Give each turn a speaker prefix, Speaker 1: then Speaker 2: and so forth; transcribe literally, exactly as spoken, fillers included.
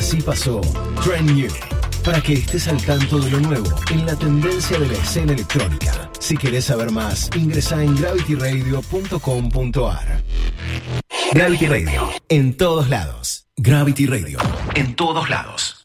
Speaker 1: Así pasó Trend New, para que estés al tanto de lo nuevo en la tendencia de la escena electrónica. Si querés saber más, ingresa en gravity radio punto com punto a r. Gravity Radio, en todos lados. Gravity Radio, en todos lados.